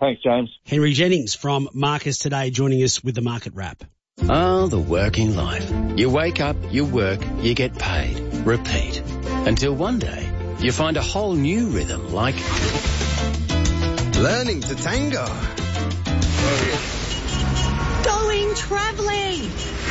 Thanks, James. Henry Jennings from Marcus Today joining us with the Market Wrap. Oh, the working life. You wake up, you work, you get paid. Repeat. Until one day, you find a whole new rhythm like... learning to tango. Going travelling.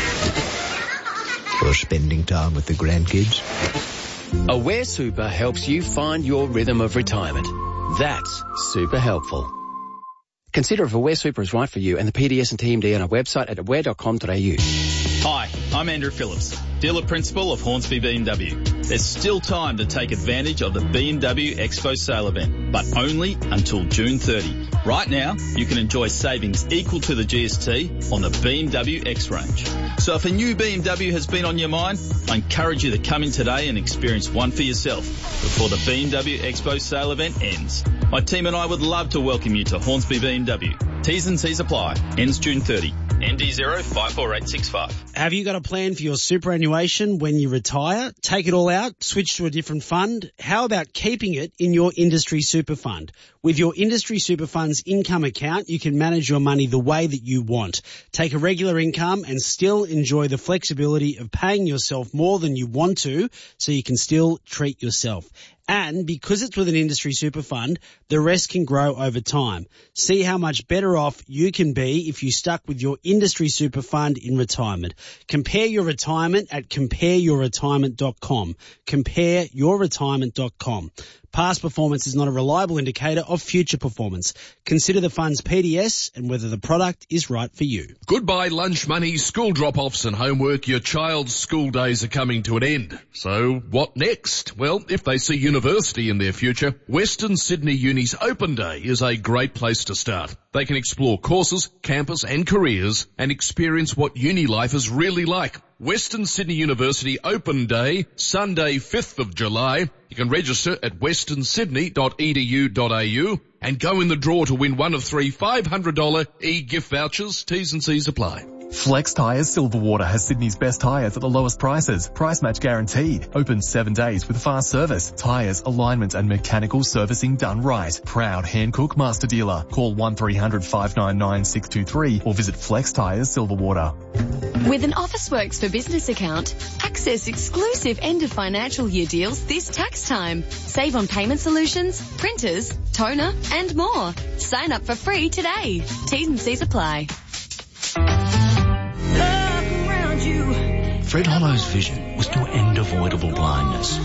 Or spending time with the grandkids. Aware Super helps you find your rhythm of retirement. That's super helpful. Consider if Aware Super is right for you and the PDS and TMD on our website at aware.com.au. Hi, I'm Andrew Phillips, dealer principal of Hornsby BMW. There's still time to take advantage of the BMW Expo sale event, but only until June 30. Right now, you can enjoy savings equal to the GST on the BMW X range. So if a new BMW has been on your mind, I encourage you to come in today and experience one for yourself before the BMW Expo sale event ends. My team and I would love to welcome you to Hornsby BMW. T's and C's apply. Ends June 30. ND054865. Have you got a plan for your superannuation when you retire? Take it all out, switch to a different fund? How about keeping it in your industry super fund? With your industry super fund's income account, you can manage your money the way that you want. Take a regular income and still enjoy the flexibility of paying yourself more than you want to, so you can still treat yourself. And because it's with an industry super fund, the rest can grow over time. See how much better off you can be if you stuck with your industry super fund in retirement. Compare your retirement at compareyourretirement.com. Compareyourretirement.com. Past performance is not a reliable indicator of future performance. Consider the fund's PDS and whether the product is right for you. Goodbye lunch money, school drop-offs and homework. Your child's school days are coming to an end. So what next? Well, if they see university in their future, Western Sydney Uni's Open Day is a great place to start. They can explore courses, campus and careers and experience what uni life is really like. Western Sydney University Open Day, Sunday 5th of July. You can register at westernsydney.edu.au and go in the draw to win one of 3 $500 e-gift vouchers. T's and C's apply. Flex Tyres Silverwater has Sydney's best tyres at the lowest prices. Price match guaranteed. Open 7 days with fast service. Tyres, alignment and mechanical servicing done right. Proud Hankook master dealer. Call 1300 599 623 or visit Flex Tyres Silverwater. With an Officeworks for Business account, access exclusive end of financial year deals this tax time. Save on payment solutions, printers, toner and more. Sign up for free today. T's and C's apply. Fred Hollow's vision was to end avoidable blindness.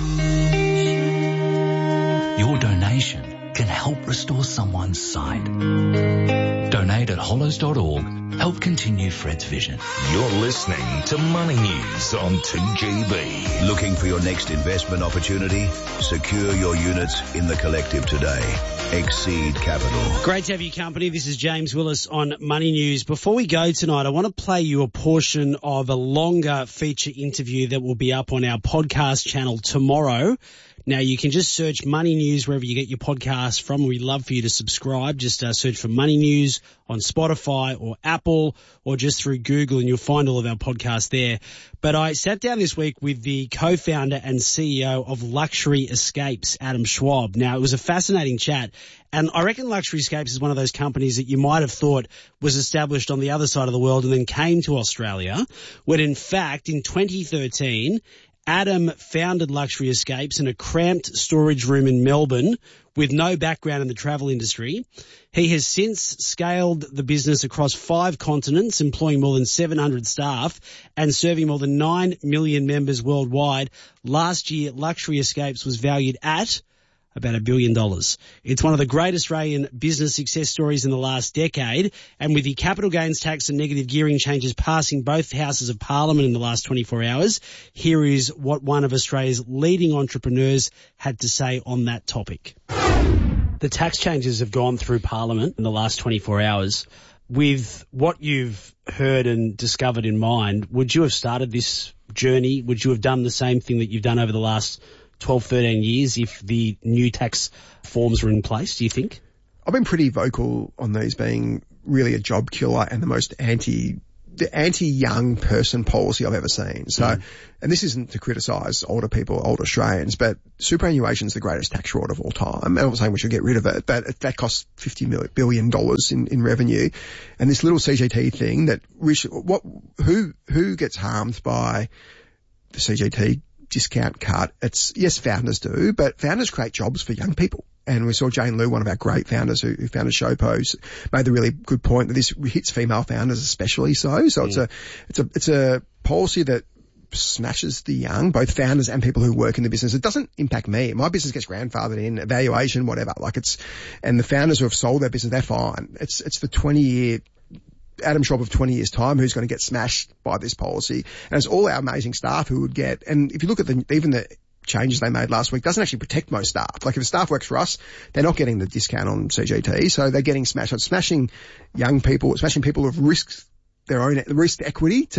Your donation can help restore someone's sight. Donate at hollows.org. Help continue Fred's vision. You're listening to Money News on 2GB. Looking for your next investment opportunity? Secure your units in the Collective today. Exceed Capital. Great to have you company. This is James Willis on Money News. Before we go tonight, I want to play you a portion of a longer feature interview that will be up on our podcast channel tomorrow. Now, you can just search Money News wherever you get your podcasts from. We'd love for you to subscribe. Just search for Money News on Spotify or Apple or just through Google and you'll find all of our podcasts there. But I sat down this week with the co-founder and CEO of Luxury Escapes, Adam Schwab. Now, it was a fascinating chat. And I reckon Luxury Escapes is one of those companies that you might have thought was established on the other side of the world and then came to Australia, when in fact in 2013, Adam founded Luxury Escapes in a cramped storage room in Melbourne with no background in the travel industry. He has since scaled the business across 5 continents, employing more than 700 staff and serving more than 9 million members worldwide. Last year, Luxury Escapes was valued at about $1 billion. It's one of the great Australian business success stories in the last decade, and with the capital gains tax and negative gearing changes passing both houses of parliament in the last 24 hours, here is what one of Australia's leading entrepreneurs had to say on that topic. The tax changes have gone through parliament in the last 24 hours. With what you've heard and discovered in mind, would you have started this journey? Would you have done the same thing that you've done over the last 12, 13 years if the new tax forms were in place, do you think? I've been pretty vocal on these being really a job killer and the most the anti-young person policy I've ever seen. So, and this isn't to criticise older people, old Australians, but superannuation is the greatest tax fraud of all time. I'm not saying we should get rid of it, but that costs $50 billion in revenue. And this little CGT thing that who gets harmed by the CGT discount cut? It's, yes, founders do, but founders create jobs for young people. And we saw Jane Liu, one of our great founders who founded Showpost, made the really good point that this hits female founders especially so. So it's a policy that smashes the young, both founders and people who work in the business. It doesn't impact me. My business gets grandfathered in, evaluation, whatever. And the founders who have sold their business, they're fine. It's the 20-year Adam Schwab of 20 years' time who's going to get smashed by this policy. And it's all our amazing staff who would get, and if you look at even the changes they made last week, doesn't actually protect most staff. Like if a staff works for us, they're not getting the discount on CGT, so they're getting smashed. It's smashing young people, smashing people who have risked their own risk equity.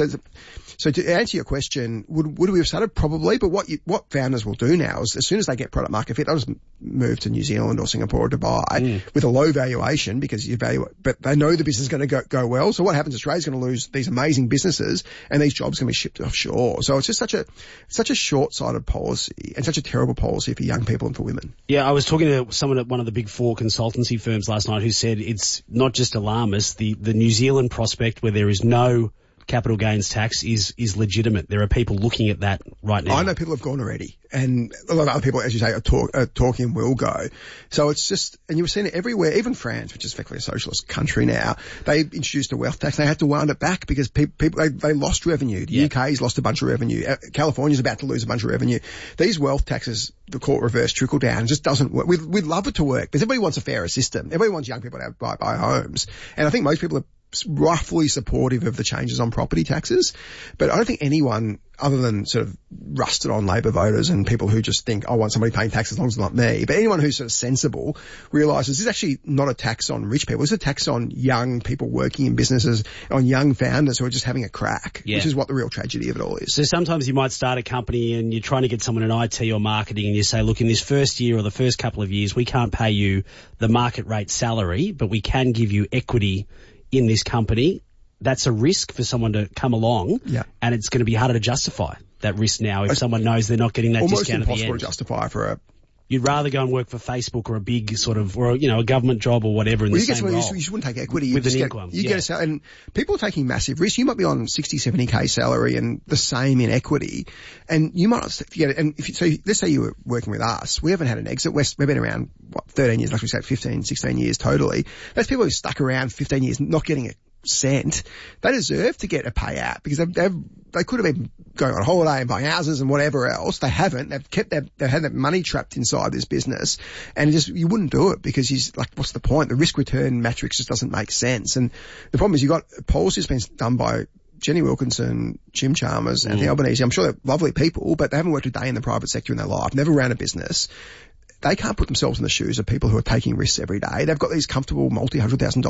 So to answer your question, would we have started? Probably, but what founders will do now is as soon as they get product market fit, they'll just move to New Zealand or Singapore or Dubai with a low valuation because but they know the business is going to go well. So what happens? Australia's going to lose these amazing businesses and these jobs are going to be shipped offshore. So it's just such a short-sighted policy and such a terrible policy for young people and for women. Yeah, I was talking to someone at one of the big four consultancy firms last night who said it's not just alarmist. The New Zealand prospect where there is no capital gains tax is legitimate. There are people looking at that right now. I know people have gone already, and a lot of other people, as you say, are talking will go. So it's just, and you've seen it everywhere, even France, which is effectively a socialist country now, they introduced a wealth tax. They had to wind it back because people they lost revenue. The UK's lost a bunch of revenue. California's about to lose a bunch of revenue. These wealth taxes, the court reverse trickle down, just doesn't work. We'd love it to work because everybody wants a fairer system. Everybody wants young people to buy homes. And I think most people are roughly supportive of the changes on property taxes, but I don't think anyone other than sort of rusted on Labor voters and people who just think, I want somebody paying tax as long as it's not me, but anyone who's sort of sensible realises this is actually not a tax on rich people. It's a tax on young people working in businesses, on young founders who are just having a crack, which is what the real tragedy of it all is. So sometimes you might start a company and you're trying to get someone in IT or marketing and you say, look, in this first year or the first couple of years, we can't pay you the market rate salary, but we can give you equity in this company. That's a risk for someone to come along, and it's going to be harder to justify that risk now if someone knows they're not getting that discount at the end. Almost impossible to justify for a... You'd rather go and work for Facebook or a big sort of, or a government job or whatever in the same role. You wouldn't take equity. With an income. You get and people are taking massive risks. You might be on 60, 70k salary and the same in equity, and you might not get it. And let's say you were working with us. We haven't had an exit. We've been around, 13 years, like we said, 15, 16 years totally. Those people who stuck around 15 years not getting a cent, they deserve to get a payout because they could have been going on holiday and buying houses and whatever else. They haven't. They've had that money trapped inside this business, and you wouldn't do it because what's the point? The risk return matrix just doesn't make sense. And the problem is you've got policies being done by Jenny Wilkinson, Jim Chalmers, Anthony Albanese. I'm sure they're lovely people, but they haven't worked a day in the private sector in their life, never ran a business. They can't put themselves in the shoes of people who are taking risks every day. They've got these comfortable $100,000,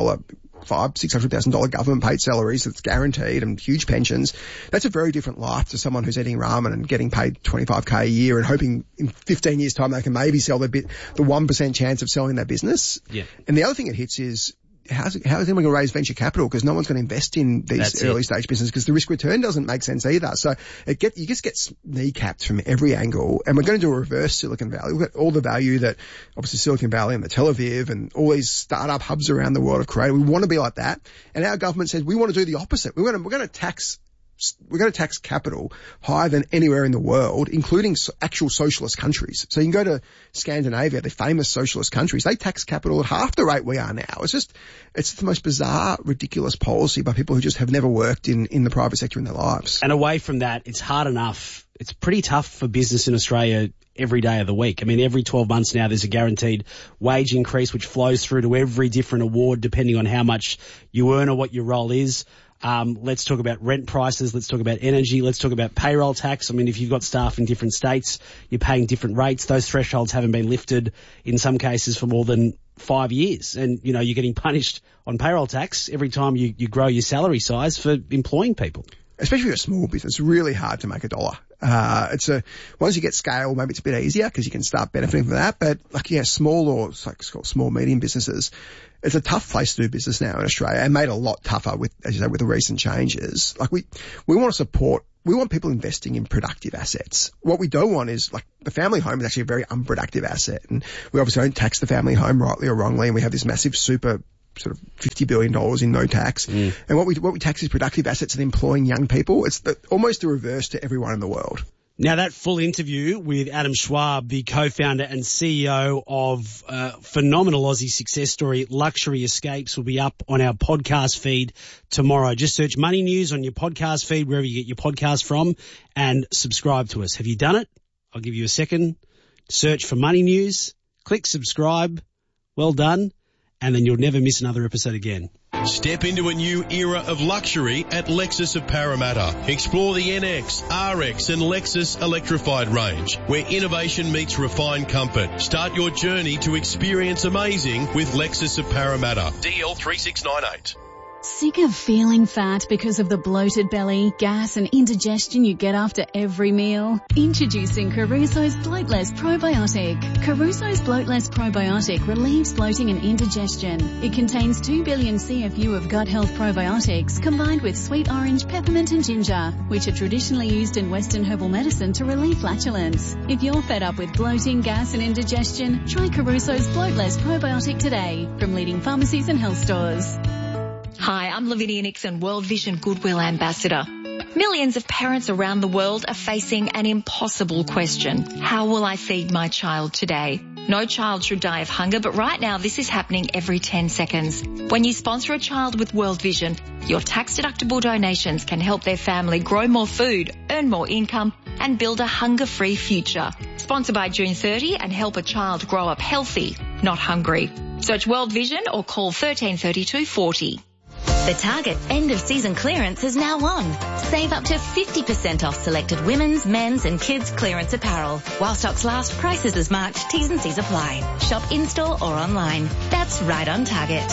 $600,000 government paid salaries that's guaranteed and huge pensions. That's a very different life to someone who's eating ramen and getting paid $25k a year and hoping in 15 years time they can maybe sell the 1% chance of selling their business. Yeah. And the other thing it hits is, how is anyone going to raise venture capital? Because no one's going to invest in these early stage businesses because the risk return doesn't make sense either. So you just get kneecapped from every angle. And we're going to do a reverse Silicon Valley. We've got all the value that obviously Silicon Valley and the Tel Aviv and all these startup hubs around the world have created. We want to be like that. And our government says we want to do the opposite. We're going to tax capital higher than anywhere in the world, including actual socialist countries. So you can go to Scandinavia, the famous socialist countries, they tax capital at half the rate we are now. It's the most bizarre, ridiculous policy by people who just have never worked in the private sector in their lives. And away from that, it's hard enough. It's pretty tough for business in Australia every day of the week. I mean, every 12 months now there's a guaranteed wage increase which flows through to every different award depending on how much you earn or what your role is. Let's talk about rent prices. Let's talk about energy. Let's talk about payroll tax. I mean, if you've got staff in different states, you're paying different rates. Those thresholds haven't been lifted in some cases for more than 5 years. And, you're getting punished on payroll tax every time you grow your salary size for employing people. Especially if you're a small business, it's really hard to make a dollar. Once you get scale, maybe it's a bit easier because you can start benefiting from that. But small, medium businesses, it's a tough place to do business now in Australia, and made a lot tougher with, as you say, with the recent changes. Like we want to support. We want people investing in productive assets. What we don't want is, like, the family home is actually a very unproductive asset, and we obviously don't tax the family home rightly or wrongly, and we have this massive super sort of $50 billion in no tax. And what we tax is productive assets and employing young people. It's almost the reverse to everyone in the world. Now, that full interview with Adam Schwab, the co-founder and CEO of phenomenal Aussie success story, Luxury Escapes, will be up on our podcast feed tomorrow. Just search Money News on your podcast feed, wherever you get your podcast from, and subscribe to us. Have you done it? I'll give you a second. Search for Money News, click subscribe. Well done. And then you'll never miss another episode again. Step into a new era of luxury at Lexus of Parramatta. Explore the NX, RX and Lexus electrified range, where innovation meets refined comfort. Start your journey to experience amazing with Lexus of Parramatta. DL 3698. Sick of feeling fat because of the bloated belly, gas and indigestion you get after every meal? Introducing Caruso's Bloatless Probiotic. Caruso's Bloatless Probiotic relieves bloating and indigestion. It contains 2 billion CFU of gut health probiotics combined with sweet orange, peppermint and ginger, which are traditionally used in Western herbal medicine to relieve flatulence. If you're fed up with bloating, gas and indigestion, try Caruso's Bloatless Probiotic today from leading pharmacies and health stores. Hi, I'm Lavinia Nixon, World Vision Goodwill Ambassador. Millions of parents around the world are facing an impossible question. How will I feed my child today? No child should die of hunger, but right now this is happening every 10 seconds. When you sponsor a child with World Vision, your tax-deductible donations can help their family grow more food, earn more income, and build a hunger-free future. Sponsor by June 30 and help a child grow up healthy, not hungry. Search World Vision or call 1332 40. The Target end-of-season clearance is now on. Save up to 50% off selected women's, men's and kids' clearance apparel. While stocks last, prices as marked, T's and C's apply. Shop in-store or online. That's right on Target.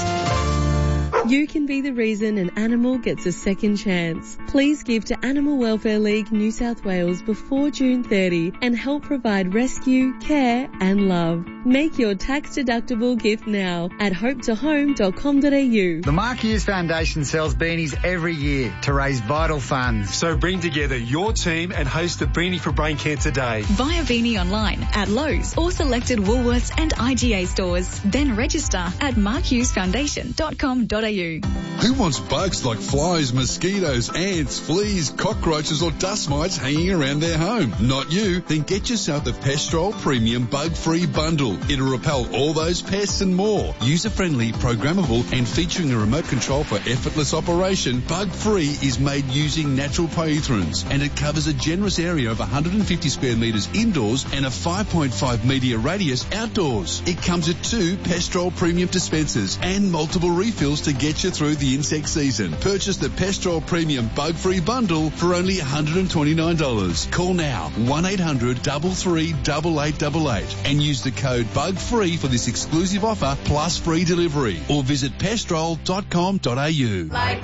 You can be the reason an animal gets a second chance. Please give to Animal Welfare League New South Wales before June 30 and help provide rescue, care and love. Make your tax-deductible gift now at hopetohome.com.au. The Mark Hughes Foundation sells beanies every year to raise vital funds. So bring together your team and host the Beanie for Brain Cancer Day. Buy a beanie online at Lowe's or selected Woolworths and IGA stores. Then register at markhughesfoundation.com.au. Who wants bugs like flies, mosquitoes, ants, fleas, cockroaches or dust mites hanging around their home? Not you. Then get yourself the Pestrol Premium Bug-Free Bundle. It'll repel all those pests and more. User-friendly, programmable and featuring a remote control for effortless operation, Bug-Free is made using natural pyrethrins and it covers a generous area of 150 square metres indoors and a 5.5 metre radius outdoors. It comes with 2 Pestrol Premium dispensers and multiple refills to get you through the insect season. Purchase the Pestrol Premium Bug-Free Bundle for only $129. Call now 1-800-338888 and use the code BUG-FREE for this exclusive offer plus free delivery or visit pestrol.com.au. Like